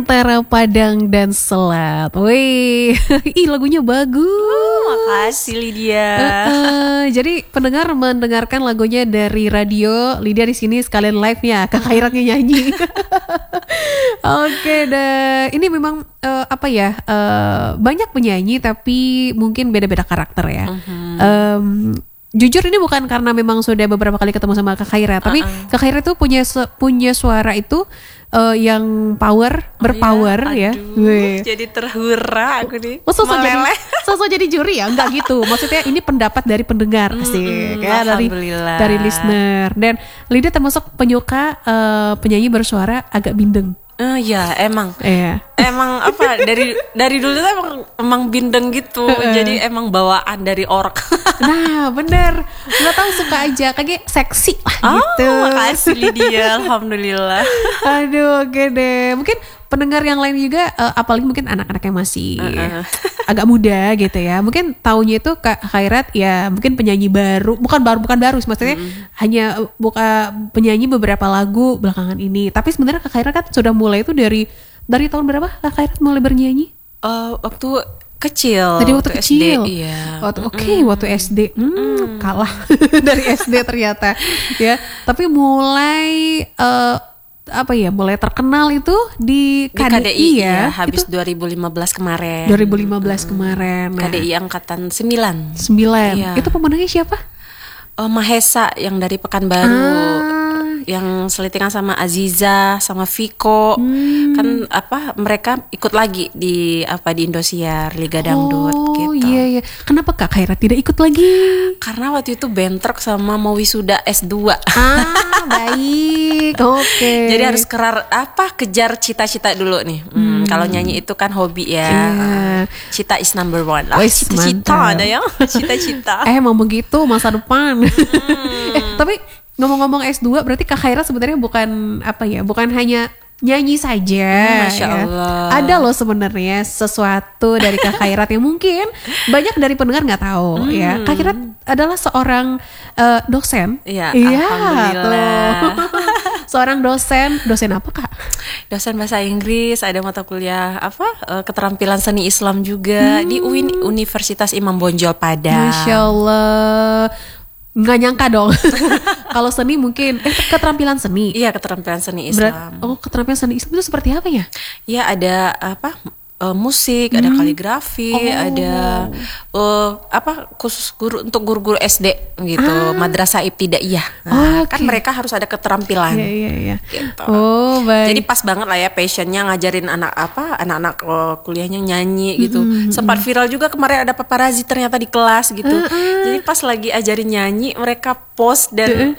Antara Padang dan Selat. Wih, ih lagunya bagus. Makasih Lydia. Jadi pendengar mendengarkan lagunya dari radio. Lydia di sini sekalian live-nya, Kak Khairatnya nyanyi. Oke deh. Ini memang banyak penyanyi tapi mungkin beda-beda karakter ya. Jujur ini bukan karena memang sudah beberapa kali ketemu sama Kak Khairat, tapi Kak Khairat tuh punya suara itu yang berpower ya. Aduh, jadi terhura aku nih. Sosok jadi juri ya, enggak gitu. Maksudnya ini pendapat dari pendengar sih, ya dari listener. Dan Lydia termasuk penyuka penyanyi bersuara agak bindeng. Ya emang. Iya. Emang dari dulu tuh emang bindeng gitu. Jadi emang bawaan dari orok. Nah bener, nggak tahu suka aja kayak seksi lah gitu. Makasih Lydia, alhamdulillah. Aduh oke deh. Mungkin pendengar yang lain juga apalagi mungkin anak-anak yang masih agak muda gitu ya. Mungkin taunya itu Kak Khairat ya mungkin penyanyi baru, bukan baru sih, maksudnya hanya penyanyi beberapa lagu belakangan ini. Tapi sebenarnya Kak Khairat kan sudah mulai itu dari tahun berapa Kak Khairat mulai bernyanyi? Waktu kecil. Tadi waktu kecil. SD, iya. Waktu SD. Kalah dari SD ternyata ya. Tapi mulai mulai terkenal itu di KDI ya. Habis itu 2015 kemarin. 2015 kemarin. Nah. KDI angkatan 9. Iya. Itu pemenangnya siapa? Mahesa yang dari Pekanbaru. Yang selitingan sama Aziza sama Viko. Kan mereka ikut lagi di Indosiar Liga Dangdut gitu. Oh iya. Kenapa Kak Khairat tidak ikut lagi? Karena waktu itu bentrok sama mau wisuda S2. Baik. Oke. Jadi harus kejar cita-cita dulu nih. Kalau nyanyi itu kan hobi ya. Cita is number one lah. Cita-cita ada ya. Cita-cita. Mau begitu masa depan. Tapi ngomong-ngomong S2 berarti Kak Khairat sebenarnya bukan hanya nyanyi saja. Masya Allah. Ada loh sebenarnya sesuatu dari Kak Khairat yang mungkin banyak dari pendengar nggak tahu ya. Kak Khairat adalah seorang dosen. Iya. Alhamdulillah. Seorang dosen apa Kak? Dosen bahasa Inggris, ada mata kuliah keterampilan seni Islam juga di UIN Universitas Imam Bonjol Padang. Masya Allah. Nggak nyangka dong. Kalau seni mungkin keterampilan seni. Iya, keterampilan seni Islam. Keterampilan seni Islam itu seperti apa ya? Ya ada musik, ada kaligrafi, ada khusus guru untuk guru-guru SD gitu, madrasah ibtidaiyah. Kan mereka harus ada keterampilan. Iya. Gitu. Oh, baik. Jadi pas banget lah ya passionnya ngajarin anak-anak kuliahnya nyanyi gitu. Sempat viral juga kemarin ada paparazzi ternyata di kelas gitu. Jadi pas lagi ajarin nyanyi mereka post dan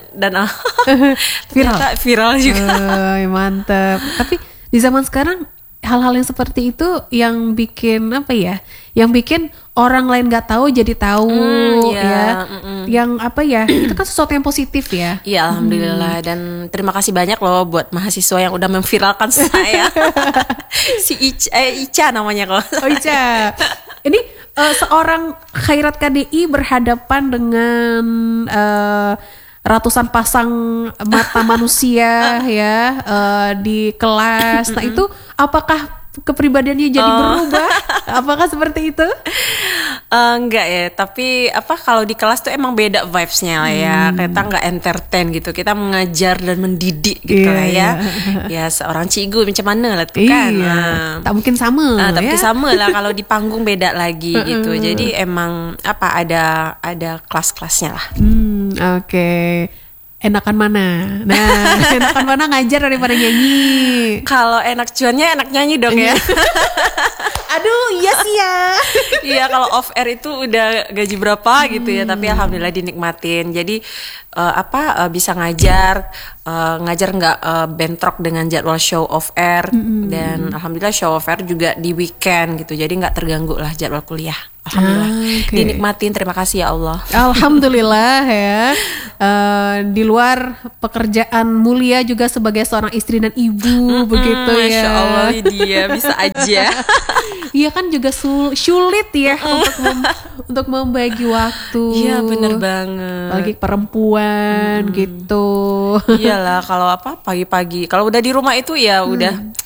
viral juga. Mantap. Tapi di zaman sekarang hal-hal yang seperti itu yang bikin yang bikin orang lain nggak tahu jadi tahu ya. Yang itu kan sesuatu yang positif ya. Iya, alhamdulillah. Dan terima kasih banyak loh buat mahasiswa yang udah memviralkan saya. Si Ica namanya kok. Oh Ica. Ini seorang Khairat KDI berhadapan dengan ratusan pasang mata manusia ya di kelas. Nah itu apakah kepribadiannya jadi berubah? Apakah seperti itu? Enggak ya, tapi kalau di kelas tuh emang beda vibes-nya lah ya. Kita nggak entertain gitu, kita mengajar dan mendidik gitu lah ya. Ya seorang cikgu macam mana lah tuh kan. Tak mungkin sama. Tak mungkin sama lah kalau di panggung beda lagi gitu. Jadi emang ada kelas-kelasnya lah. Oke. Enakan mana? Nah, enakan mana ngajar daripada nyanyi? Kalau enak cuannya enak nyanyi dong ya. Aduh, iya sih ya. Iya, kalau off air itu udah gaji berapa gitu ya, tapi alhamdulillah dinikmatin. Jadi bisa ngajar nggak bentrok dengan jadwal show off air, dan alhamdulillah show off air juga di weekend gitu. Jadi nggak terganggu lah jadwal kuliah. Alhamdulillah. Dinikmatin, terima kasih ya Allah. Alhamdulillah ya. Di luar pekerjaan mulia juga sebagai seorang istri dan ibu begitu ya. Masya Allah, dia bisa aja. Iya kan juga sulit ya untuk membagi waktu. Iya bener banget. Apalagi perempuan gitu. Iyalah kalau pagi-pagi kalau udah di rumah itu ya udah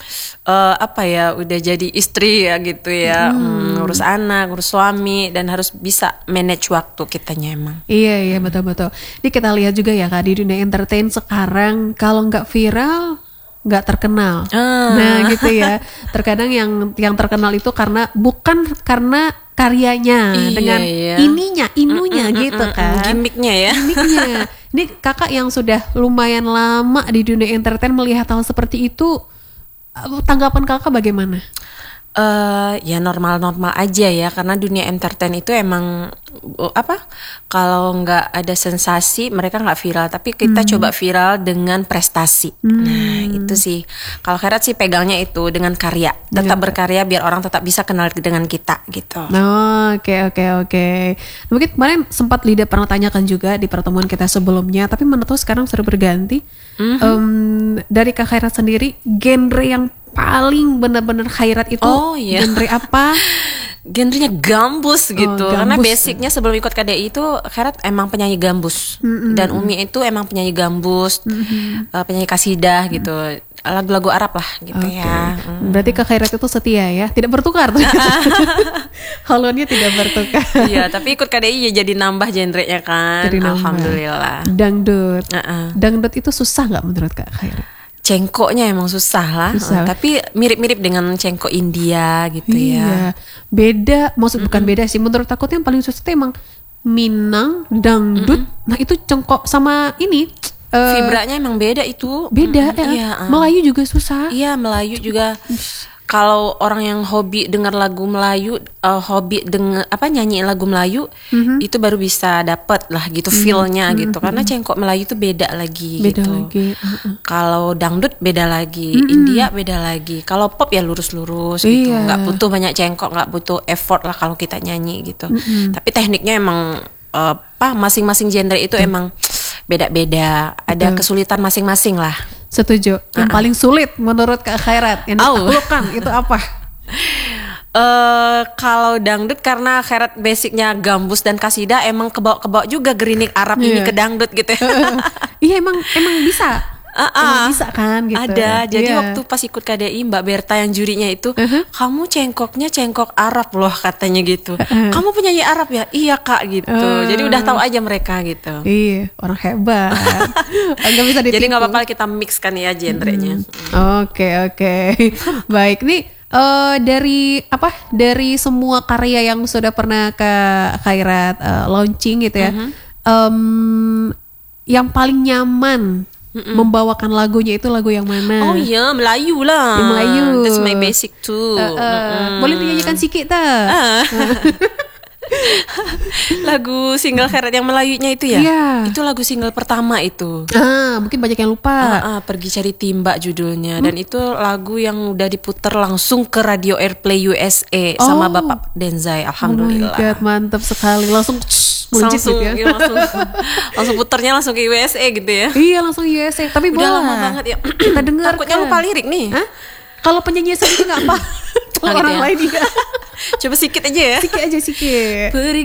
apa ya, udah jadi istri ya gitu ya, ngurus anak, ngurus suami, dan harus bisa manage waktu kitanya emang. Iya betul. Ini kita lihat juga ya Kak, di dunia entertain sekarang kalau nggak viral nggak terkenal. Nah gitu ya. Terkadang yang terkenal itu bukan karena karyanya, dengan inunya gitu kan. Gimiknya ya. Gimiknya. Ini kakak yang sudah lumayan lama di dunia entertain melihat hal seperti itu, tanggapan kakak bagaimana? Ya normal-normal aja ya, karena dunia entertain itu emang kalau nggak ada sensasi mereka nggak viral, tapi kita coba viral dengan prestasi. Nah itu sih, kalau Khairat sih pegangnya itu dengan karya, tetap berkarya biar orang tetap bisa kenal dengan kita gitu. Oke. Mungkin kemarin sempat Lida pernah tanyakan juga di pertemuan kita sebelumnya, tapi menurut sekarang sudah berganti. Dari Kak Khairat sendiri, genre yang paling benar-benar Khairat itu genre apa? Genrenya gambus gitu. Karena basicnya sebelum ikut KDI itu Khairat emang penyanyi gambus. Dan Umi itu emang penyanyi gambus, penyanyi kasidah gitu. Lagu-lagu Arab lah gitu ya. Berarti Kak Khairat itu setia ya, tidak bertukar. Haluannya tidak bertukar. Iya, tapi ikut KDI ya jadi nambah genrenya kan. Alhamdulillah. Dangdut. Dangdut itu susah nggak menurut Kak Khairat? Cengkoknya emang susah lah. Tapi mirip-mirip dengan cengkok India gitu ya. Beda, bukan beda sih. Menurut aku tuh yang paling susah tuh emang Minang, dangdut. Nah itu cengkok sama ini. Vibranya emang beda itu. Beda ya. Melayu juga susah. Iya, Melayu juga. Kalau orang yang hobi dengar lagu Melayu, hobi nyanyiin lagu Melayu, itu baru bisa dapet lah gitu feel-nya gitu. Karena cengkok Melayu itu beda lagi gitu. Kalau dangdut beda lagi, India beda lagi. Kalau pop ya lurus-lurus gitu. Nggak butuh banyak cengkok, nggak butuh effort lah kalau kita nyanyi gitu. Tapi tekniknya emang masing-masing genre itu emang beda-beda. Ada kesulitan masing-masing lah. Setuju. Yang paling sulit menurut Kak Khairat yang ditaklukkan itu apa? Kalau dangdut karena Khairat basicnya gambus dan kasidah, emang kebawa juga gerinik Arab ini ke dangdut gitu ya. Iya emang bisa. Emang bisa kan gitu. Ada. Jadi waktu pas ikut KDI Mbak Berta yang jurinya itu, kamu cengkoknya cengkok Arab loh katanya gitu. Kamu penyanyi Arab ya? Iya Kak gitu. Jadi udah tahu aja mereka gitu. Iya, orang hebat. Enggak bisa ditipu. Jadi nggak apa-apa kita mix kan ya genrenya. Oke. Baik nih. Dari semua karya yang sudah pernah Kak Khairat launching gitu ya, yang paling nyaman membawakan lagunya itu lagu yang mana? Oh iya, Melayu lah. Yang Melayu. That's my basic too. Boleh dinyanyikan sikit tak? Lagu single Khairat yang Melayunya itu ya? Itu lagu single pertama itu. Mungkin banyak yang lupa. Pergi Cari Timba judulnya. Dan itu lagu yang udah diputer langsung ke Radio Airplay USA sama Bapak Denzai. Alhamdulillah. Oh my God, mantap sekali. Langsung langsung puternya langsung ke USA gitu ya. Iya, langsung USA. Tapi udah lama banget ya. Kita dengar. Takutnya lupa lirik nih. Kalau penyanyi sendiri nggak apa. Kalau orang lain juga. Coba sikit aja ya. Sikit. Pergi